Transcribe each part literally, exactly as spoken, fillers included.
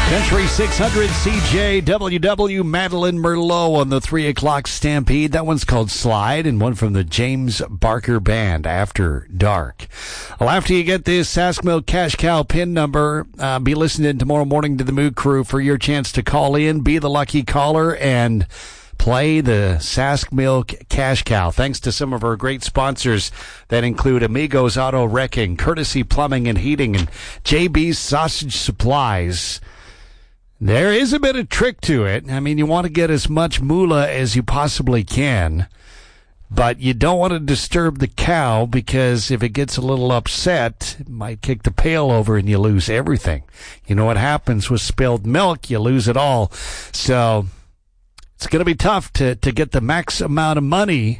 Country six hundred C J W W, Madeline Merlot on the three o'clock Stampede. That one's called Slide, and one from the James Barker Band, After Dark. Well, after you get this Sask Milk Cash Cow pin number, uh, be listening tomorrow morning to the Moo Crew for your chance to call in, be the lucky caller, and play the Sask Milk Cash Cow. Thanks to some of our great sponsors that include Amigos Auto Wrecking, Courtesy Plumbing and Heating, and J B's Sausage Supplies. There is a bit of trick to it. I mean, you want to get as much moolah as you possibly can, but you don't want to disturb the cow, because if it gets a little upset, it might kick the pail over and you lose everything. You know what happens with spilled milk? You lose it all. So it's going to be tough to, to get the max amount of money,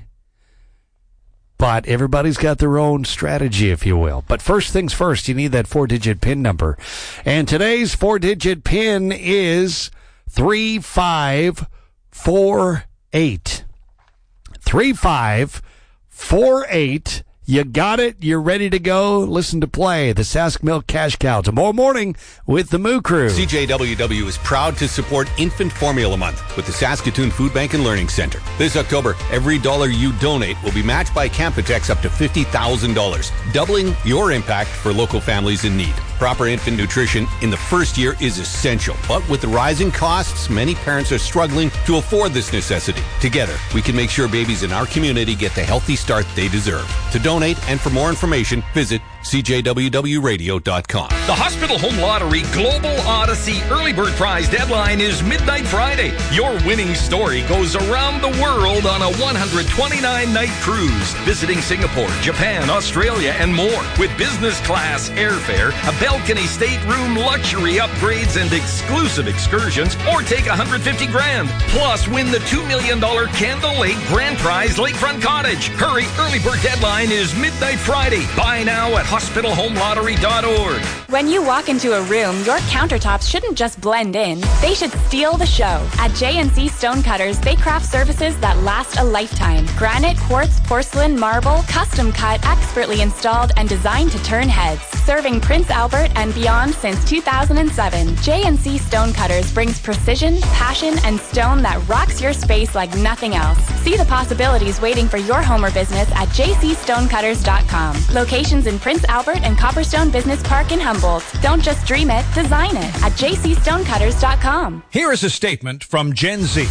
but everybody's got their own strategy, if you will. But first things first, you need that four-digit PIN number. And today's four-digit PIN is three five four eight. three five four eight. You got it. You're ready to go. Listen to play the Sask Milk Cash Cow tomorrow morning with the Moo Crew. C J W W is proud to support Infant Formula Month with the Saskatoon Food Bank and Learning Center. This October, every dollar you donate will be matched by Canpotex up to fifty thousand dollars, doubling your impact for local families in need. Proper infant nutrition in the first year is essential, but with the rising costs, many parents are struggling to afford this necessity. Together, we can make sure babies in our community get the healthy start they deserve. To donate and for more information, visit C J W W radio dot com. The Hospital Home Lottery Global Odyssey Early Bird Prize deadline is midnight Friday. Your winning story goes around the world on a one hundred twenty-nine night cruise, visiting Singapore, Japan, Australia, and more. With business class airfare, a balcony stateroom, luxury upgrades, and exclusive excursions, or take one hundred fifty grand. Plus, win the two million dollars Candle Lake Grand Prize Lakefront Cottage. Hurry, early bird deadline is midnight Friday. Buy now at hospital home lottery dot org. When you walk into a room, your countertops shouldn't just blend in. They should steal the show. At J and C Stonecutters, they craft surfaces that last a lifetime. Granite, quartz, porcelain, marble, custom cut, expertly installed, and designed to turn heads. Serving Prince Albert and beyond since two thousand seven, J and C Stonecutters brings precision, passion, and stone that rocks your space like nothing else. See the possibilities waiting for your home or business at j c stonecutters dot com. Locations in Prince Albert and Copperstone Business Park in Humboldt. Don't just dream it, design it at j c stonecutters dot com. Here is a statement from Gen Z.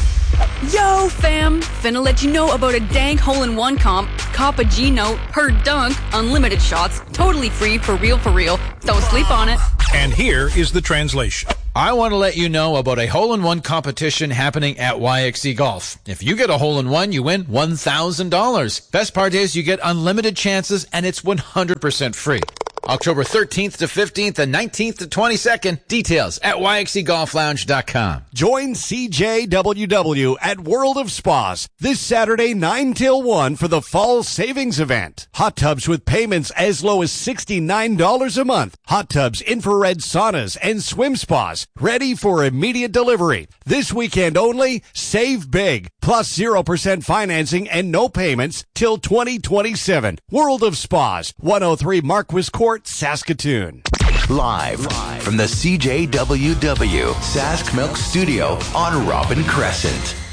Yo, fam! Finna let you know about a dank hole-in-one comp, cop a G-note, per dunk, unlimited shots, totally free, for real, for real. Don't sleep on it. And here is the translation. I want to let you know about a hole-in-one competition happening at Y X C Golf. If you get a hole-in-one, you win one thousand dollars. Best part is you get unlimited chances, and it's one hundred percent free. October thirteenth to fifteenth and nineteenth to twenty-second. Details at y x c golf lounge dot com. Join C J W W at World of Spas this Saturday nine till one for the Fall Savings Event. Hot tubs with payments as low as sixty-nine dollars a month. Hot tubs, infrared saunas, and swim spas ready for immediate delivery. This weekend only, save big. Plus zero percent financing and no payments till twenty twenty-seven. World of Spas, one oh three Marquis Court, Saskatoon. Live, Live from the C J W W Sask Milk Studio on Robin Crescent.